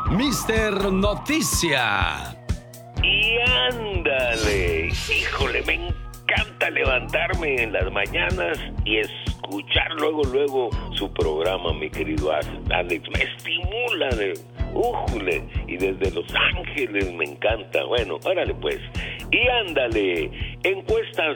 Mister Noticia. Y ándale, híjole, me encanta levantarme en las mañanas y escuchar luego su programa, mi querido Alex. Me estimula, újule, y desde Los Ángeles me encanta. Bueno, órale pues. Y ándale, encuestas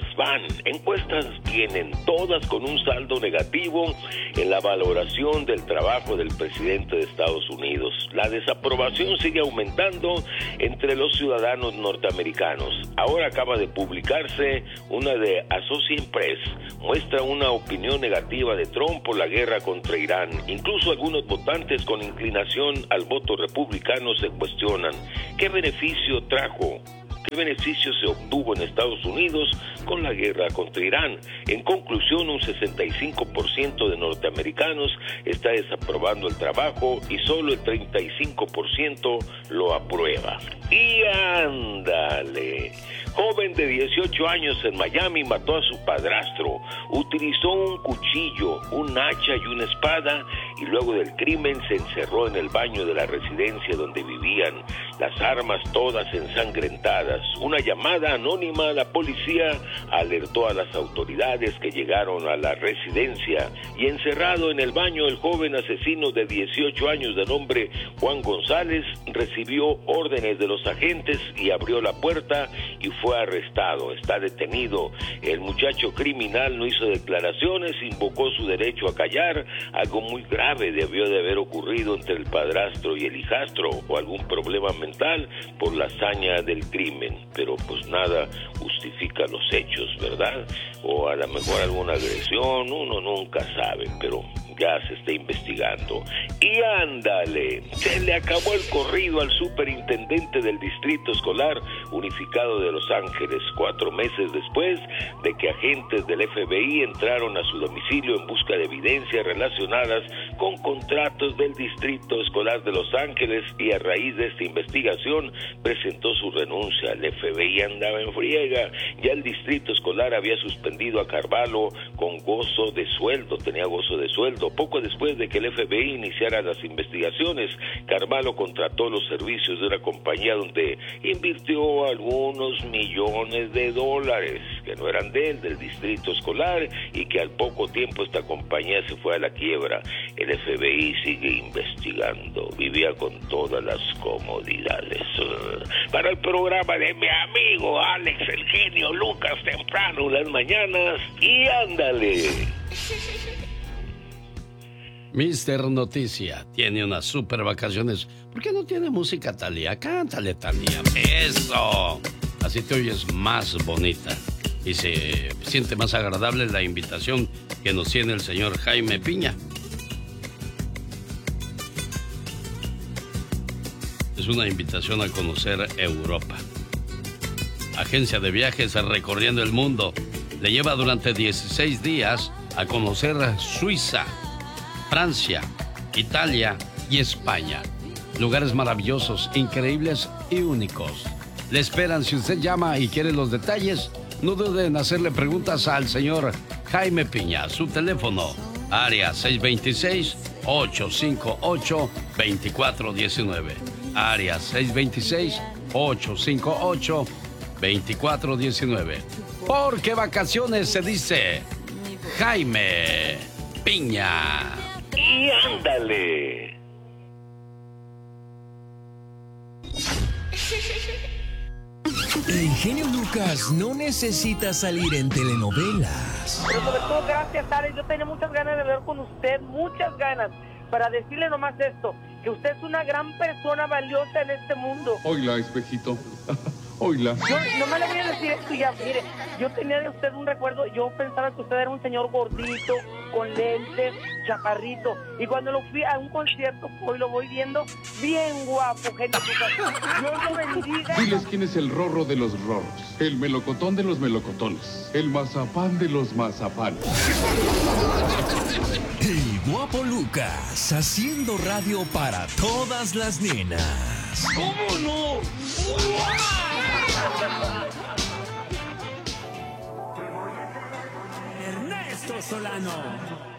vienen, todas con un saldo negativo en la valoración del trabajo del presidente de Estados Unidos. La desaprobación sigue aumentando entre los ciudadanos norteamericanos. Ahora acaba de publicarse una de Associated Press, muestra una opinión negativa de Trump por la guerra contra Irán. Incluso algunos votantes con inclinación al voto republicano se cuestionan ¿qué beneficio trajo? ¿Qué beneficio se obtuvo en Estados Unidos con la guerra contra Irán? En conclusión, un 65% de norteamericanos está desaprobando el trabajo y solo el 35% lo aprueba. Y ándale, joven de 18 años en Miami mató a su padrastro, utilizó un cuchillo, un hacha y una espada y luego del crimen se encerró en el baño de la residencia donde vivían, las armas todas ensangrentadas. Una llamada anónima a la policía alertó a las autoridades que llegaron a la residencia y encerrado en el baño el joven asesino de 18 años de nombre Juan González recibió órdenes de los agentes y abrió la puerta y fue arrestado. Está detenido. El muchacho criminal no hizo declaraciones, invocó su derecho a callar. Algo muy grave debió de haber ocurrido entre el padrastro y el hijastro o algún problema mental por la hazaña del crimen. Pero pues nada justifica los hechos, ¿verdad? O a lo mejor alguna agresión, uno nunca sabe, pero ya se está investigando. Y ándale, se le acabó el corrido al superintendente del Distrito Escolar Unificado de Los Ángeles, 4 meses después de que agentes del FBI entraron a su domicilio en busca de evidencias relacionadas con contratos del Distrito Escolar de Los Ángeles, y a raíz de esta investigación presentó su renuncia. El FBI andaba en friega, ya el Distrito Escolar había suspendido a Carvalho con gozo de sueldo, tenía gozo de sueldo. Poco después de que el FBI iniciara las investigaciones, Carvalho contrató los servicios de una compañía donde invirtió algunos millones de dólares que no eran de él, del Distrito Escolar, y que al poco tiempo esta compañía se fue a la quiebra. El FBI sigue investigando, vivía con todas las comodidades. Para el programa de mi amigo Alex, el genio Lucas, temprano en las mañanas, y ándale. Mister Noticia tiene unas super vacaciones. ¿Por qué no tiene música, Talía? Cántale, Talía. ¡Eso! Así te oyes más bonita y se siente más agradable la invitación que nos tiene el señor Jaime Piña. Es una invitación a conocer Europa. Agencia de viajes recorriendo el mundo. Le lleva durante 16 días a conocer Suiza, Francia, Italia y España. Lugares maravillosos, increíbles y únicos. Le esperan. Si usted llama y quiere los detalles, no dude en hacerle preguntas al señor Jaime Piña. Su teléfono, área 626-858-2419. Área 626-858-2419. Porque vacaciones se dice Jaime Piña. Y ándale. El genio Lucas no necesita salir en telenovelas. Pero sobre todo, gracias, Alex. Yo tenía muchas ganas de hablar con usted, muchas ganas, para decirle nomás esto, que usted es una gran persona valiosa en este mundo. Oila, espejito. Oila. Yo no me le voy a decir esto ya, mire, yo tenía de usted un recuerdo, yo pensaba que usted era un señor gordito, con lentes, chaparrito, y cuando lo fui a un concierto, hoy lo voy viendo, bien guapo, genio Lucas. Dios lo bendiga. Diles quién es el rorro de los rorros, el melocotón de los melocotones, el mazapán de los mazapanes. El guapo Lucas, haciendo radio para todas las nenas. ¿Cómo no? Ernesto Solano.